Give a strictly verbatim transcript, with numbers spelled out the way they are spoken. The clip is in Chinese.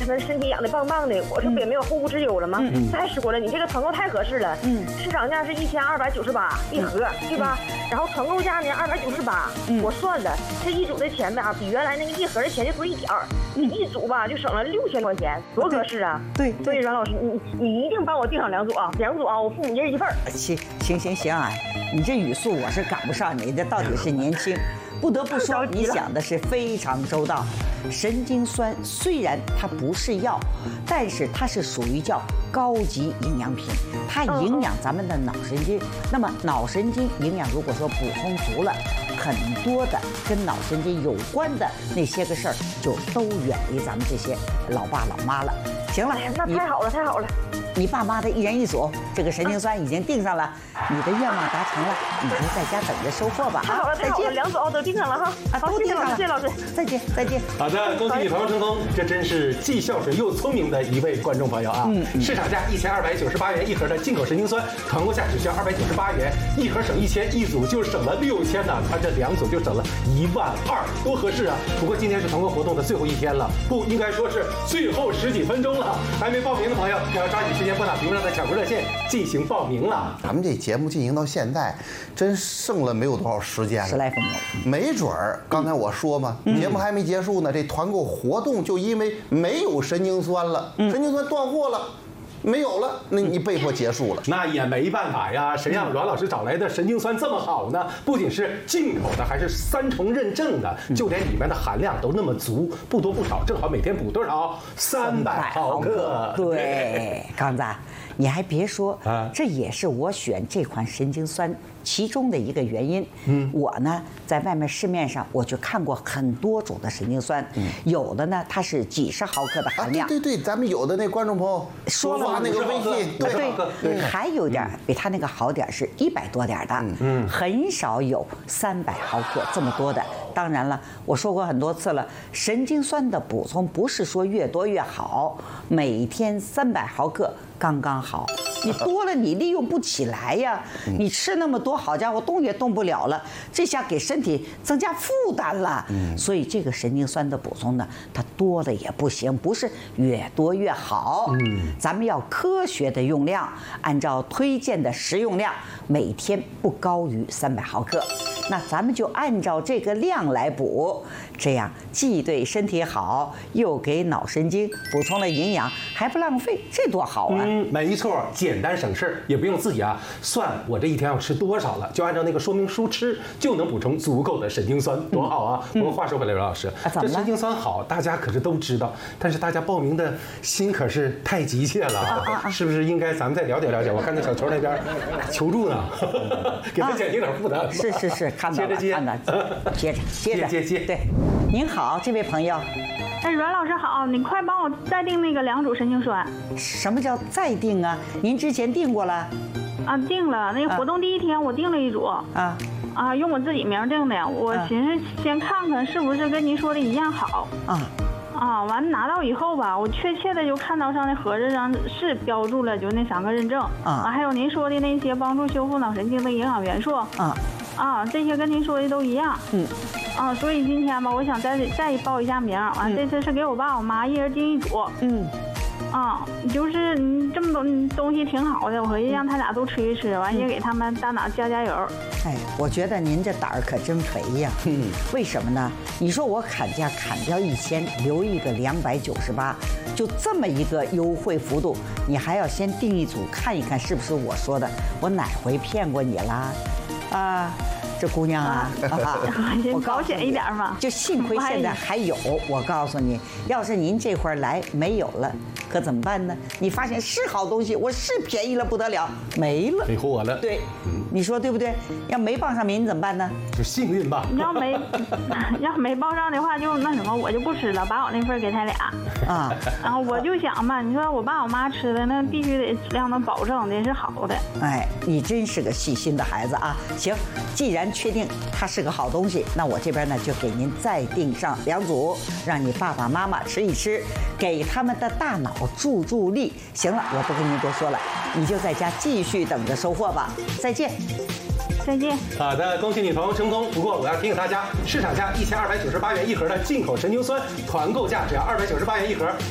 他身体养的棒棒的，我这不也没有后顾之忧了吗？嗯，再说了，你这个团购太合适了，嗯，市场价是一千二百九十八一盒，对吧？然后团购价呢二百九十八，我算了，这一组的钱吧，比原来那个一盒的钱就多一点儿，你一组吧就省了六千块钱，多合适啊！对，所以阮老师，你你一定帮我订上两组啊，两组啊，我父母一人一份。 行行行行啊，你这语速我是赶不上你，这到底是年轻。不得不说，你想的是非常周到。神经酸虽然它不是药，但是它是属于叫高级营养品，它营养咱们的脑神经。那么脑神经营养如果说补充足了，很多的跟脑神经有关的那些个事儿就都远离咱们这些老爸老妈了。行了， 那太好了，太好了。 你爸妈的一人一组，这个神经酸已经订上了，你的愿望达成了，你就在家等着收货吧。 太好了，太好了，两组都订上了哈。 啊，都订上了， 谢谢老师， 再见，再见。 好的，恭喜你团购成功，这真是既孝顺又聪明的一位观众朋友啊！嗯，市场价一千二百九十八元一盒的进口神经酸，团购价只需要二百九十八元，一盒省一千，一组就省了六千呢，他这两组就省了一万二，多合适啊！不过今天是团购活动的最后一天了，不应该说是最后十几分钟了，还没报名的朋友要抓紧时间拨打屏幕上的抢购热线进行报名了。 咱们这节目进行到现在，真剩了没有多少时间了， 十来分钟。 没准儿，刚才我说嘛，节目还没结束呢，这团购活动就因为没有神经酸了，神经酸断货了。没有了，那你被迫结束了， 那也没办法呀。谁让阮老师找来的神经酸这么好呢？不仅是进口的，还是三重认证的，就连里面的含量都那么足，不多不少，正好每天补多少？三百毫克。 对，刚子，你还别说，这也是我选这款神经酸其中的一个原因。嗯，我呢在外面市面上我去看过很多种的神经酸，有的呢它是几十毫克的含量。 对对对，咱们有的那观众朋友说了。 发那个微信， 对对，还有点比他那个好点是一百多点的，嗯，很少有三百毫克这么多的。当然了，我说过很多次了，神经酸的补充不是说越多越好，每天三百毫克刚刚好。你多了你利用不起来呀，你吃那么多，好家伙，动也动不了了，这下给身体增加负担了。所以这个神经酸的补充呢，它多了也不行，不是越多越好。咱们要科学的用量，按照推荐的食用量，每天不高于三百毫克。那咱们就按照这个量来补，这样既对身体好，又给脑神经补充了营养，还不浪费，这多好啊！ 嗯，没错，简单省事，也不用自己啊算我这一天要吃多少了，就按照那个说明书吃，就能补充足够的神经酸，多好啊！不过话说回来，刘老师，这神经酸好，大家可是都知道，但是大家报名的心可是太急切了，是不是应该咱们再了解了解？我看那小球那边求助呢，给他减轻点负担。 是是是。看到了，看到了，接着接着接接对，您好，这位朋友。 哎，阮老师好，你快帮我再订那个两组神经酸。 什么叫再订啊？您之前订过了？ 啊，订了。那个活动第一天我订了一组。啊。啊，用我自己名订的。我寻思先看看是不是跟您说的一样好。啊。啊，完拿到以后吧，我确切的就看到上那盒子上是标注了就那三个认证。啊。完还有您说的那些帮助修复脑神经的营养元素。啊。啊，这些跟您说的都一样。嗯。啊，所以今天吧，我想再再报一下名。完，这次是给我爸我妈一人订一组。嗯。啊，就是你这么多东西挺好的，我合计让他俩都吃一吃，完也给他们大脑加加油。 哎，我觉得您这胆儿可真肥呀。嗯。为什么呢？你说我砍价砍掉一千，留一个两百九十八，就这么一个优惠幅度，你还要先订一组看一看是不是我说的？我哪回骗过你啦？啊，这姑娘啊，啊我保险一点嘛。 就幸亏现在还有，我告诉你，要是您这会儿来没有了，可怎么办呢？你发现是好东西，我是便宜了不得了，没了， 没货了。 对，你说对不对？要没报上名怎么办呢？ 就幸运吧。 要没要没报上的话，就那什么，我就不吃了，把我那份给他俩。啊，然后我就想嘛，你说我爸我妈吃的那必须得质量能保证的是好的。 哎，你真是个细心的孩子啊！行，既然确定它是个好东西，那我这边呢就给您再订上两组，让你爸爸妈妈吃一吃，给他们的大脑助助力。行了，我不跟您多说了，你就在家继续等着收货吧。再见。 再见。 好的，恭喜你团购成功。不过我要提醒大家，市场价一千二百九十八元一盒的进口神经酸，团购价只要二百九十八元一盒。